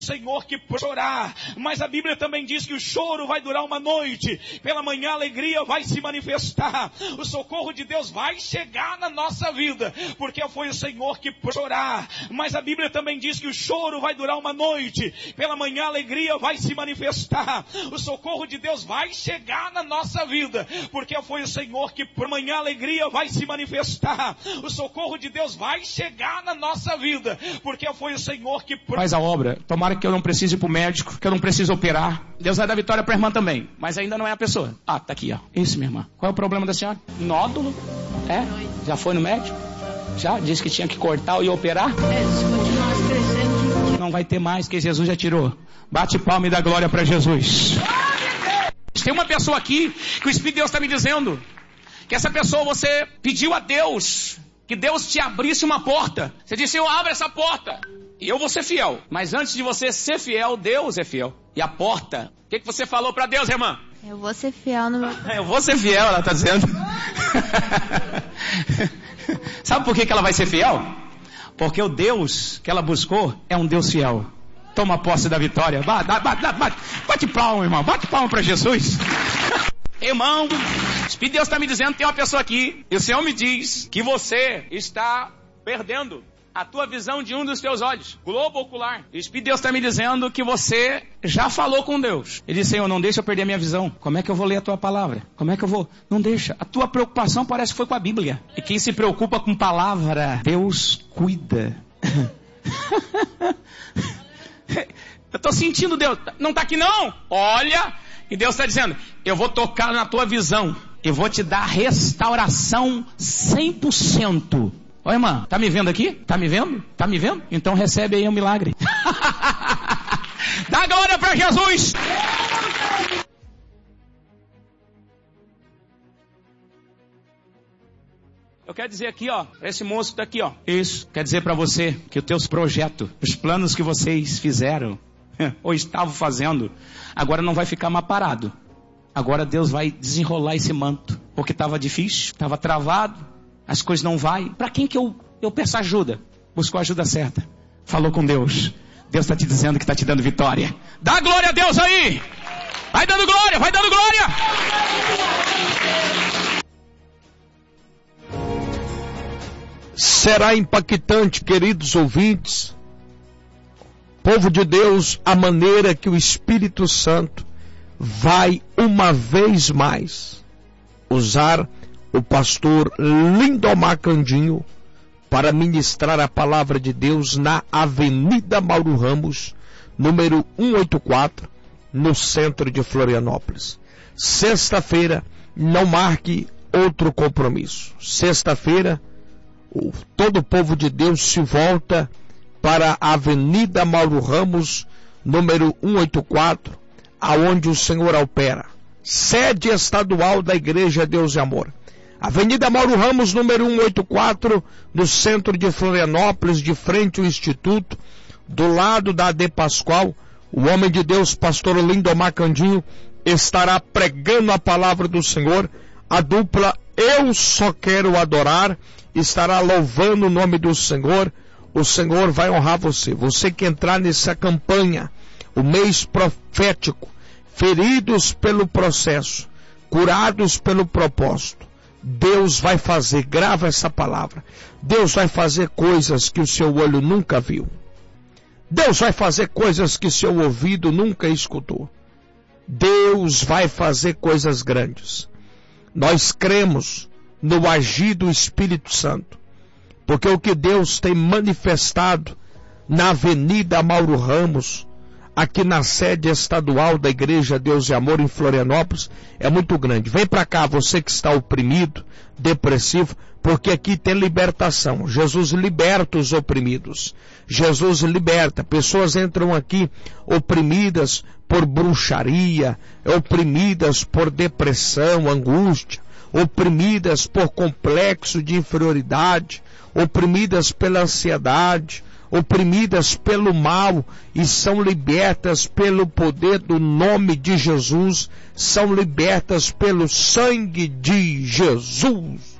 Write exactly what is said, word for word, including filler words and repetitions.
Senhor que chorar, mas a Bíblia também diz que o choro vai durar uma noite, pela manhã a alegria vai se manifestar, o socorro de Deus vai chegar na nossa vida, porque foi o Senhor que chorar, mas a Bíblia também diz que o choro vai durar uma noite, pela manhã a alegria vai se manifestar, o socorro de Deus vai chegar na nossa vida, porque foi o Senhor que por manhã a alegria vai se manifestar, o socorro de Deus vai chegar na nossa vida, porque foi o Senhor que faz a obra. Tomara que eu não precise ir pro médico, que eu não preciso operar. Deus vai dar vitória para a irmã também, mas ainda não é a pessoa. Ah, tá aqui, ó. Isso, minha irmã. Qual é o problema da senhora? Nódulo? É? Já foi no médico? Já? Disse que tinha que cortar e operar? É, se continuar crescendo. Não vai ter mais, que Jesus já tirou. Bate palma e dá glória para Jesus. Tem uma pessoa aqui que o Espírito de Deus está me dizendo que essa pessoa, você pediu a Deus que Deus te abrisse uma porta. Você disse: eu abro essa porta e eu vou ser fiel. Mas antes de você ser fiel, Deus é fiel. E a porta, o que, que você falou para Deus, irmã? Eu vou ser fiel no meu... Eu vou ser fiel, ela está dizendo. Sabe por que, que ela vai ser fiel? Porque o Deus que ela buscou é um Deus fiel. Toma posse da vitória. Bate, bate, bate, bate palma, irmão. Bate palma para Jesus. Irmão, o Espírito de Deus está me dizendo que tem uma pessoa aqui, e o Senhor me diz que você está perdendo a tua visão de um dos teus olhos, globo ocular. O Espírito de Deus está me dizendo que você já falou com Deus. Ele disse: Senhor, não deixa eu perder a minha visão. Como é que eu vou ler a tua palavra? Como é que eu vou? Não deixa. A tua preocupação parece que foi com a Bíblia. E quem se preocupa com palavra, Deus cuida. Eu estou sentindo Deus. Não está aqui não. Olha, e Deus está dizendo: eu vou tocar na tua visão. Eu vou te dar restauração cem por cento. Ô irmã, tá me vendo aqui? Tá me vendo? Tá me vendo? Então recebe aí um milagre. Dá glória para Jesus. Eu quero dizer aqui, ó, esse moço que tá aqui, ó. Isso quer dizer para você que os teus projetos, os planos que vocês fizeram ou estavam fazendo, agora não vai ficar mais parado. Agora Deus vai desenrolar esse manto, porque estava difícil, estava travado. As coisas não vai. Para quem que eu, eu peço ajuda? Buscou a ajuda certa. Falou com Deus. Deus está te dizendo que está te dando vitória. Dá glória a Deus aí. Vai dando glória, vai dando glória. Será impactante, queridos ouvintes, povo de Deus, a maneira que o Espírito Santo vai uma vez mais usar o pastor Lindomar Candinho para ministrar a palavra de Deus na Avenida Mauro Ramos, número cento e oitenta e quatro, no centro de Florianópolis. Sexta-feira, não marque outro compromisso. Sexta-feira, o, todo o povo de Deus se volta para a Avenida Mauro Ramos, número cento e oitenta e quatro, aonde o Senhor opera. Sede estadual da Igreja Deus e Amor. Avenida Mauro Ramos, número cento e oitenta e quatro, no centro de Florianópolis, de frente ao Instituto, do lado da A D Pascoal. O homem de Deus, pastor Lindomar Candinho, estará pregando a palavra do Senhor. A dupla Eu Só Quero Adorar estará louvando o nome do Senhor. O Senhor vai honrar você. Você que entrar nessa campanha, o mês profético, feridos pelo processo, curados pelo propósito, Deus vai fazer, grava essa palavra, Deus vai fazer coisas que o seu olho nunca viu. Deus vai fazer coisas que seu ouvido nunca escutou. Deus vai fazer coisas grandes. Nós cremos no agir do Espírito Santo, porque o que Deus tem manifestado na Avenida Mauro Ramos, aqui na sede estadual da Igreja Deus e Amor em Florianópolis, é muito grande. Vem para cá, você que está oprimido, depressivo, porque aqui tem libertação. Jesus liberta os oprimidos. Jesus liberta. Pessoas entram aqui oprimidas por bruxaria, oprimidas por depressão, angústia, oprimidas por complexo de inferioridade, oprimidas pela ansiedade, oprimidas pelo mal, e são libertas pelo poder do nome de Jesus, são libertas pelo sangue de Jesus.